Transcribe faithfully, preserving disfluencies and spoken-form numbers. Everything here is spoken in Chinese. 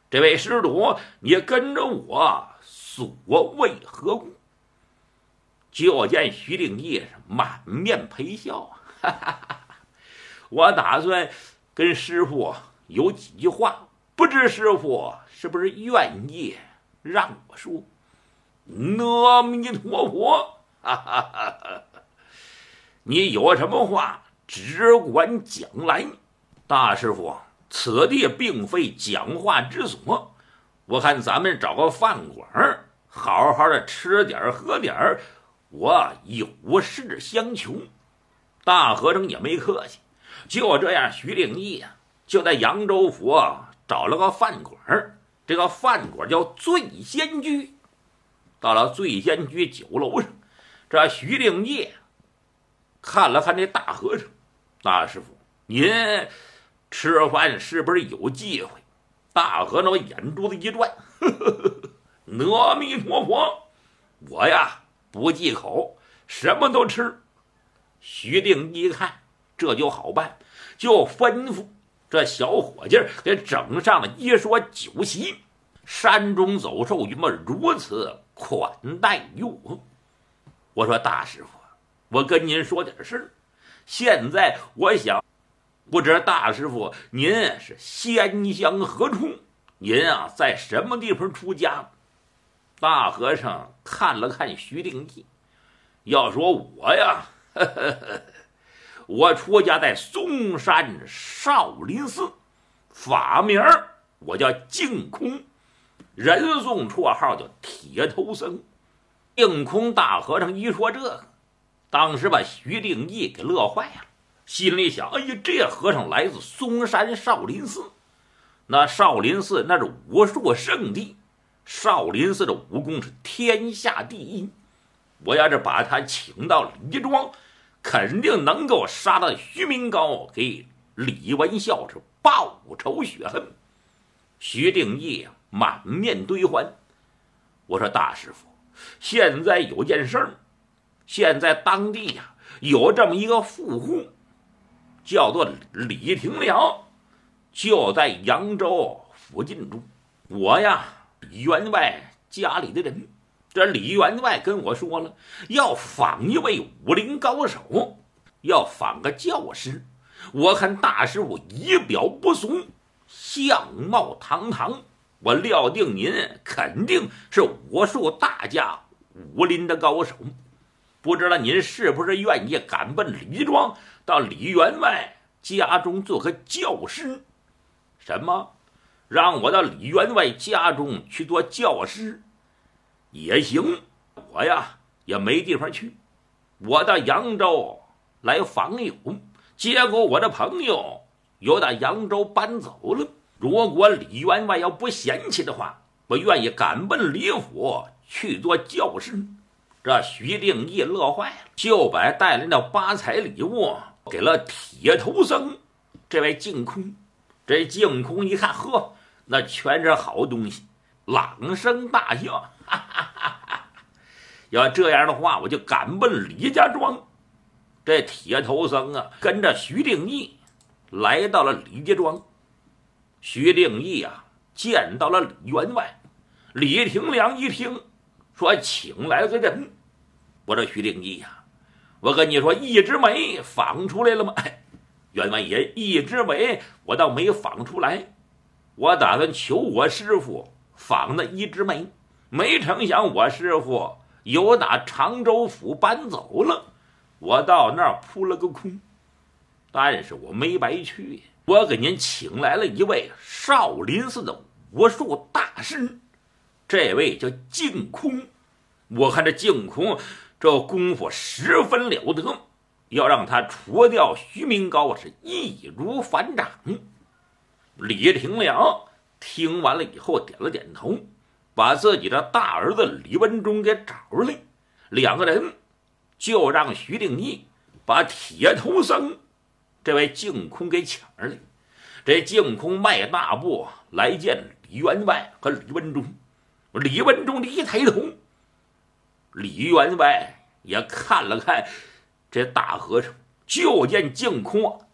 这位施主，你跟着我所为何故？”就见徐定义是满面陪笑，哈哈哈哈，我打算跟师傅有几句话，不知师傅是不是愿意让我说？阿弥陀佛，哈哈哈哈，你有什么话只管讲来。大师傅，此地并非讲话之所，我看咱们找个饭馆，好好的吃点喝点，我有事相求。大和尚也没客气，就这样，徐定义啊，就在扬州府找了个饭馆，这个饭馆叫醉仙居。到了醉仙居酒楼上，这徐定义看了看这大和尚：“大师傅，您吃饭是不是有忌讳？”大和尚眼珠子一转：“呵呵呵，阿弥陀佛，我呀不忌口，什么都吃。”徐定义一看这就好办，就吩咐这小伙计给整上了一桌酒席。山中走兽云么如此款待于我。我说：“大师傅，我跟您说点事儿。现在我想，不知大师傅您是仙乡何处？您啊在什么地方出家？”大和尚看了看徐定义，要说我呀，呵呵呵，我出家在嵩山少林寺，法名我叫净空，人送绰号叫铁头僧。净空大和尚一说这个，当时把徐定义给乐坏了，心里想：哎呀，这和尚来自嵩山少林寺，那少林寺那是武术圣地，少林寺的武功是天下第一，我要是把他请到李庄，肯定能够杀到徐明高，给李文孝是报仇雪恨。徐定义满面堆欢。我说：“大师傅，现在有件事儿，现在当地呀、啊、有这么一个富户，叫做李廷良，就在扬州附近住。我呀，李员外家里的人，这李员外跟我说了，要访一位武林高手，要访个教师。我看大师傅仪表不俗，相貌堂堂，我料定您肯定是武术大家，武林的高手。不知道您是不是愿意赶奔李庄，到李员外家中做个教师？”“什么？让我到李员外家中去做教师？也行，我呀也没地方去，我到扬州来访友，结果我的朋友又到扬州搬走了。如果李员外要不嫌弃的话，我愿意赶奔李府去做教师。”这徐定义乐坏了，就把带来的八彩礼物给了铁头僧这位净空。这净空一看，呵，那全是好东西，朗声大笑，哈哈哈哈，要这样的话，我就赶奔李家庄。这铁头僧啊，跟着徐定义来到了李家庄。徐定义啊，见到了李员外。李廷良一听说请来的人，我说：“徐定义呀、啊，我跟你说，一枝梅访出来了吗？”“哎，员外爷，一枝梅我倒没访出来，我打算求我师傅访那一枝梅，没成想我师傅由打常州府搬走了，我到那儿扑了个空。但是我没白去，我给您请来了一位少林寺的武术大师，这位叫净空。我看这净空这功夫十分了得，要让他除掉徐明高是易如反掌。”李廷良听完了以后点了点头，把自己的大儿子李文忠给找来，两个人就让徐定义把铁头僧这位净空给抢来。这净空迈大步来见李员外和李文忠。李文忠一抬头，李员外也看了看这大和尚，就见净空